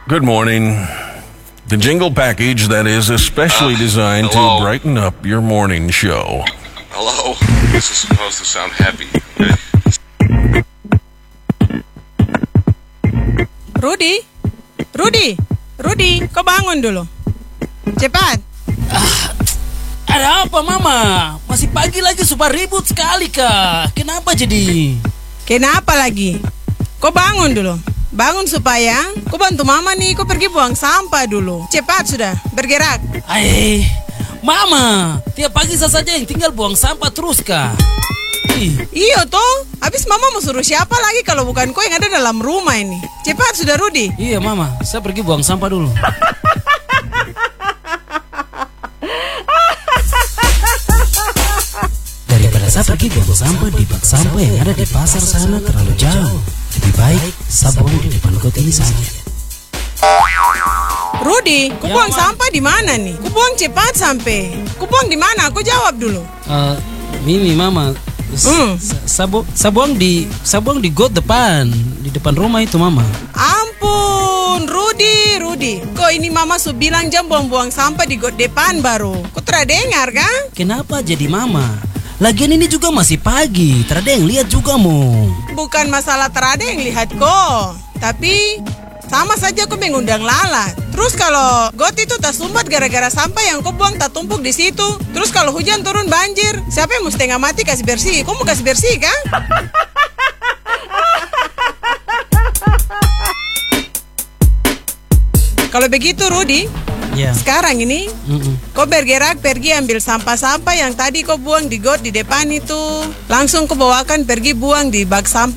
Good morning. The jingle package that is especially designed to hello. brighten up your morning show. Hello? This is supposed to sound happy. Rudy, kau bangun dulu. Cepat. Ada apa, Mama? Masih pagi lagi super ribut sekali, Kak. Kenapa jadi? Kenapa lagi? Kau bangun dulu. Bangun supaya kau bantu Mama nih, kau pergi buang sampah dulu. Cepat sudah, bergerak. Mama, tiap pagi saja yang tinggal buang sampah terus, Kak. Iya toh, habis Mama mau suruh siapa lagi kalau bukan kau yang ada dalam rumah ini. Cepat sudah, Rudy. Iya, Mama, saya pergi buang sampah dulu. Daripada saya pergi buang sampah di bak sampah yang ada di pasar sana terlalu jauh, lebih baik saya buang di depan got ini saja. Rudy, kau Ya, buang Ma. sampah di mana nih? Kau buang cepat sampai. Kau buang di mana? Kau jawab dulu. Mimi, Mama, saya buang di got depan, di depan rumah itu, Mama. Ampun, Rudy. Kok ini Mama su bilang jam buang-buang sampah di got depan baru. Kau terdengar kan? Kenapa jadi Mama? Lagian ini juga masih pagi, terada yang lihat juga mo. Bukan masalah terada yang lihat kok, tapi sama saja kau mengundang lalat. Terus kalau got itu tak sumbat gara-gara sampah yang kau buang tak tumpuk di situ. Terus kalau hujan turun banjir, siapa yang mau setengah mati kasih bersih? Kau mau kasih bersih kan? Kalau begitu Rudy, Ya. sekarang ini kau bergerak pergi ambil sampah-sampah yang tadi kau buang di got di depan itu. Langsung kau bawakan pergi buang di bak sampah